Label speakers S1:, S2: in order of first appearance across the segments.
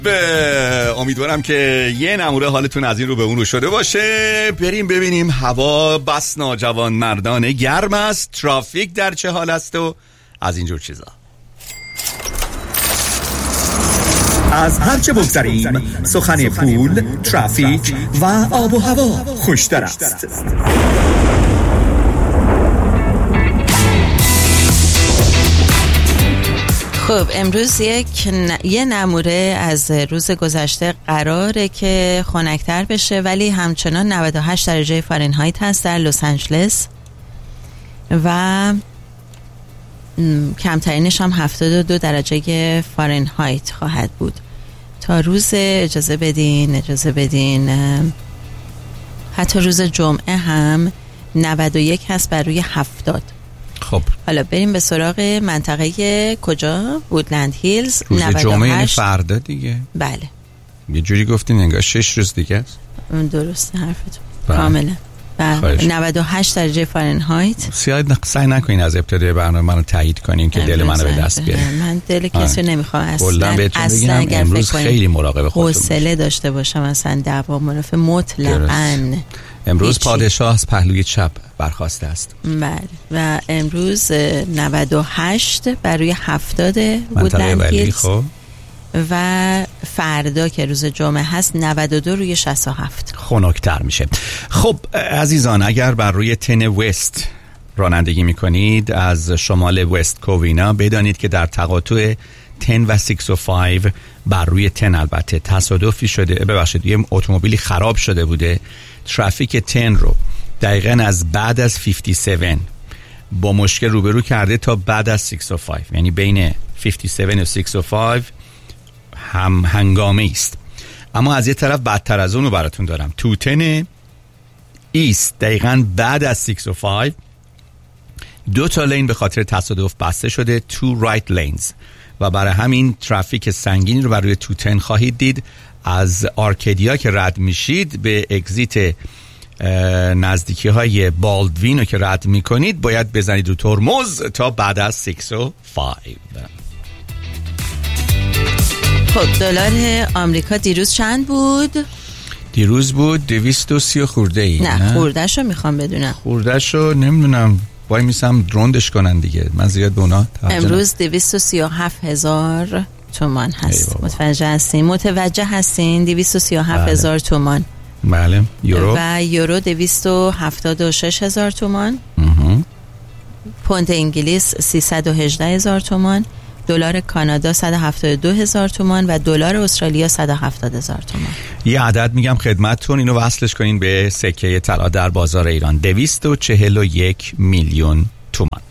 S1: امیدوارم که یه نموره حالتون از این رو به اون رو شده باشه. بریم ببینیم هوا بس ناجوان مردانه گرم است، ترافیک در چه حال است و از اینجور چیزا.
S2: از هرچه بگذریم سخن پول، ترافیک و آب و هوا خوشتر است.
S3: خب امروز یه نموره از روز گذشته قراره که خنک‌تر بشه، ولی همچنان 98 درجه فارنهایت هست در لس آنجلس و کمترینش هم 72 درجه فارنهایت خواهد بود تا روز اجازه بدین حتی روز جمعه هم 91 هست بر روی 70.
S1: خب
S3: حالا بریم به سراغ منطقه کجا؟ وودلند هیلز.
S1: روز جمعه یعنی فردا دیگه.
S3: بله
S1: یه جوری گفتین انگار 6 روز دیگه است.
S3: درسته حرفتون کاملا. بله 98 درجه فارنهایت.
S1: سعی نکنین از ابتدای برنامه منو تایید کنین که دل منو به دست بیارین.
S3: من دل کسی نمیخوام
S1: اصلا اگر امروز خیلی مراقب خودتون
S3: حوصله داشته باشم اصلا دعوا منافع مطلقاً.
S1: امروز پادشاه از پهلوی چپ برخاسته است.
S3: بله و امروز 98 بر روی 70 وودلند هیلز.
S1: خب
S3: و فردا که روز جمعه هست 92 روی 67
S1: خنک‌تر میشه. خب عزیزان، اگر بر روی 10 وست رانندگی میکنید از شمال وست کووینا، بدانید که در تقاطع 10 و 6 و 5 بر روی 10 البته تصادفی شده، ببخشید یه اتومبیلی خراب شده بوده. ترافیک 10 رو دقیقاً از بعد از 57 با مشکل روبرو کرده تا بعد از 6 و 5، یعنی بین 57 و 6 و 5 هم هنگامه است. اما از یه طرف بدتر از اون رو براتون دارم. تو 10 ایست دقیقاً بعد از 6 و 5 2 تا لین به خاطر تصادف بسته شده، 2 رایت لینز، و برای همین ترافیک سنگینی رو بر روی 10 خواهید دید. از آرکادیا که رد میشید به اگزیت نزدیکی های بالدوین رو که رد میکنید باید بزنید رو ترمز تا بعد از 6 و 5.
S3: خب دلار آمریکا دیروز چند بود؟
S1: دیروز بود 230 خورده ای.
S3: نه خورده‌ش رو میخوام بدونم.
S1: خورده‌ش رو نمیدونم، وای میسم دروندش کنن دیگه، من زیاد به اونا
S3: امروز 237,000 تومان هست. متوجه هستین 237,000 تومان.
S1: بله. یورو
S3: و یورو 276,000 تومان. پوند انگلیس 318,000 تومان. دلار کانادا 172,000 تومان و دلار استرالیا 170,000 تومان.
S1: یه عدد میگم خدمتتون، اینو وصلش کنین به سکه طلا در بازار ایران. 241 میلیون تومان.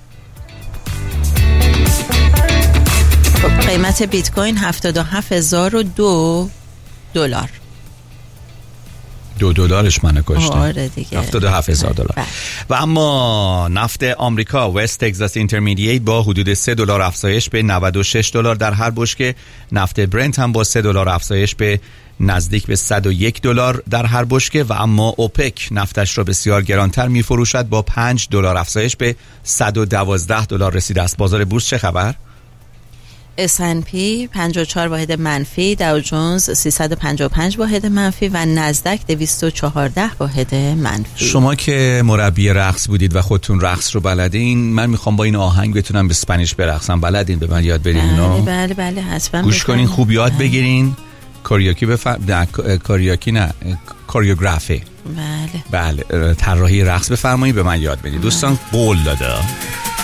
S3: خب قیمت بیت کوین 77,002 دلار.
S1: $2 منو کشته.
S3: آره دیگه
S1: 77,000 دلار. و اما نفت آمریکا وست تگزاس اینترمدییت با حدود $3 افزایش به $96 در هر بشکه. نفت برنت هم با $3 افزایش به نزدیک به $101 در هر بشکه. و اما اوپک نفتش را بسیار گرانتر میفروشد با $5 افزایش به $112 رسیده است. بازار بورس چه خبر؟
S3: S&P 54 واحد منفی، داو جونز 355 واحد منفی و نزدک 214 واحد منفی.
S1: شما که مربی رقص بودید و خودتون رقص رو بلدین، من میخوام با این آهنگ بتونم به اسپانیش برقصم. بلدین به من یاد بدین اینو؟
S3: بله حتما.
S1: گوش کنین خوب یاد بگیرین. کوریوگرافی. بله طراحی رقص بفرمایید به من یاد بدید. دوستان قول داده.